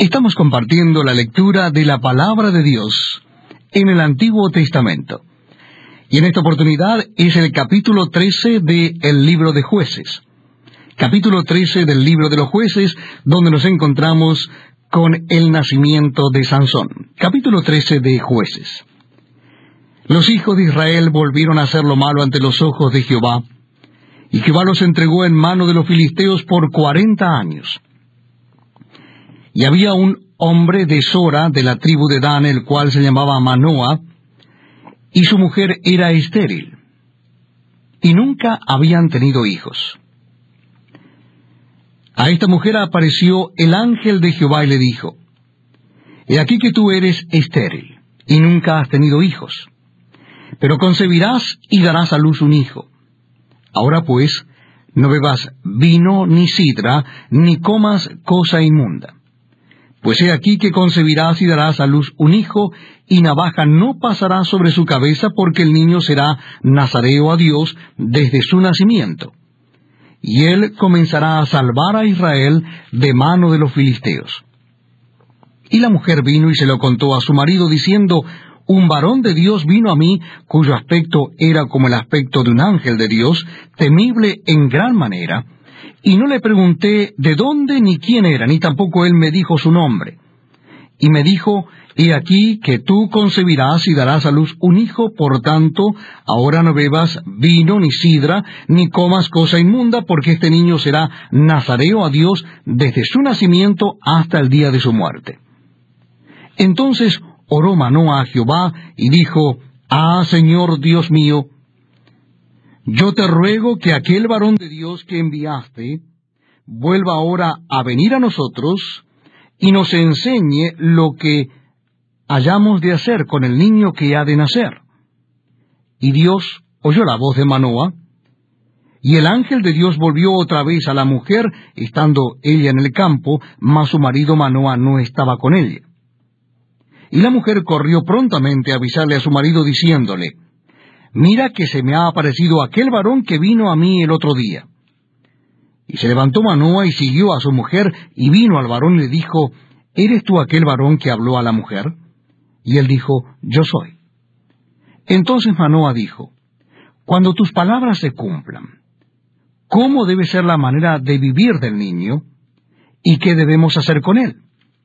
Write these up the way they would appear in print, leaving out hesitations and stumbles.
Estamos compartiendo la lectura de la Palabra de Dios en el Antiguo Testamento. Y en esta oportunidad es el capítulo 13 del libro de Jueces. Capítulo 13 del libro de los Jueces, donde nos encontramos con el nacimiento de Sansón. Capítulo 13 de Jueces. Los hijos de Israel volvieron a hacer lo malo ante los ojos de Jehová, y Jehová los entregó en mano de los filisteos por 40 años. Y había un hombre de Sora, de la tribu de Dan, el cual se llamaba Manoa, y su mujer era estéril, y nunca habían tenido hijos. A esta mujer apareció el ángel de Jehová y le dijo: He aquí que tú eres estéril, y nunca has tenido hijos, pero concebirás y darás a luz un hijo. Ahora pues, no bebas vino ni sidra, ni comas cosa inmunda. Pues he aquí que concebirás y darás a luz un hijo, y navaja no pasará sobre su cabeza, porque el niño será nazareo a Dios desde su nacimiento. Y él comenzará a salvar a Israel de mano de los filisteos. Y la mujer vino y se lo contó a su marido, diciendo: Un varón de Dios vino a mí, cuyo aspecto era como el aspecto de un ángel de Dios, temible en gran manera. Y no le pregunté de dónde ni quién era, ni tampoco él me dijo su nombre. Y me dijo: He aquí que tú concebirás y darás a luz un hijo, por tanto, ahora no bebas vino ni sidra, ni comas cosa inmunda, porque este niño será nazareo a Dios desde su nacimiento hasta el día de su muerte. Entonces oró Manoa a Jehová y dijo: Señor Dios mío, yo te ruego que aquel varón de Dios que enviaste vuelva ahora a venir a nosotros y nos enseñe lo que hayamos de hacer con el niño que ha de nacer. Y Dios oyó la voz de Manoa, y el ángel de Dios volvió otra vez a la mujer, estando ella en el campo, mas su marido Manoa no estaba con ella. Y la mujer corrió prontamente a avisarle a su marido, diciéndole: Mira que se me ha aparecido aquel varón que vino a mí el otro día. Y se levantó Manoa y siguió a su mujer, y vino al varón y le dijo: ¿Eres tú aquel varón que habló a la mujer? Y él dijo: Yo soy. Entonces Manoa dijo: Cuando tus palabras se cumplan, ¿cómo debe ser la manera de vivir del niño? ¿Y qué debemos hacer con él?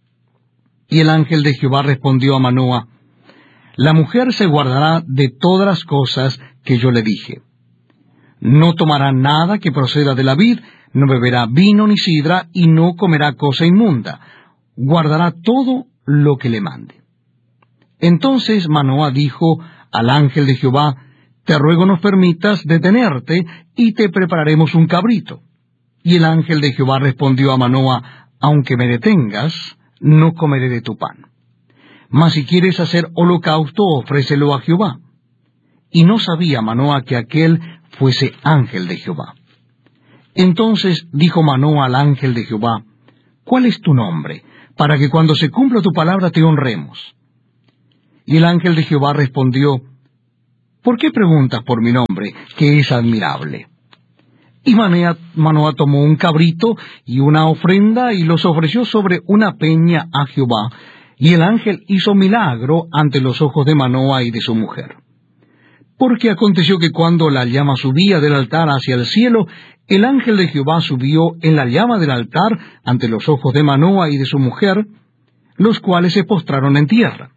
Y el ángel de Jehová respondió a Manoa: La mujer se guardará de todas las cosas que yo le dije. No tomará nada que proceda de la vid, no beberá vino ni sidra, y no comerá cosa inmunda. Guardará todo lo que le mande. Entonces Manoa dijo al ángel de Jehová: Te ruego nos permitas detenerte, y te prepararemos un cabrito. Y el ángel de Jehová respondió a Manoa: Aunque me detengas, no comeré de tu pan. Mas si quieres hacer holocausto, ofrécelo a Jehová. Y no sabía Manoa que aquel fuese ángel de Jehová. Entonces dijo Manoa al ángel de Jehová: ¿Cuál es tu nombre? Para que cuando se cumpla tu palabra te honremos. Y el ángel de Jehová respondió: ¿Por qué preguntas por mi nombre, que es admirable? Y Manoa tomó un cabrito y una ofrenda, y los ofreció sobre una peña a Jehová. Y el ángel hizo milagro ante los ojos de Manoa y de su mujer. Porque aconteció que cuando la llama subía del altar hacia el cielo, el ángel de Jehová subió en la llama del altar ante los ojos de Manoa y de su mujer, los cuales se postraron en tierra.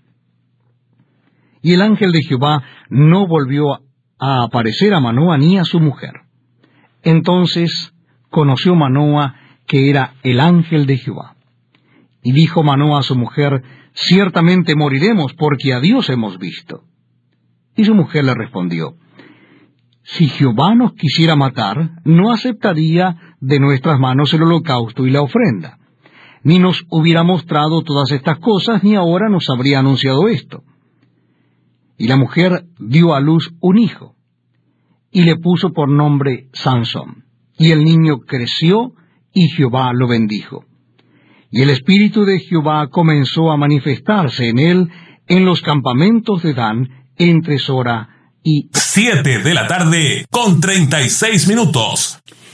Y el ángel de Jehová no volvió a aparecer a Manoa ni a su mujer. Entonces conoció Manoa que era el ángel de Jehová. Y dijo Manoa a su mujer: Ciertamente moriremos, porque a Dios hemos visto. Y su mujer le respondió: Si Jehová nos quisiera matar, no aceptaría de nuestras manos el holocausto y la ofrenda, ni nos hubiera mostrado todas estas cosas, ni ahora nos habría anunciado esto. Y la mujer dio a luz un hijo, y le puso por nombre Sansón. Y el niño creció, y Jehová lo bendijo. Y el espíritu de Jehová comenzó a manifestarse en él en los campamentos de Dan, entre Sora y 7 de la tarde con 36 minutos.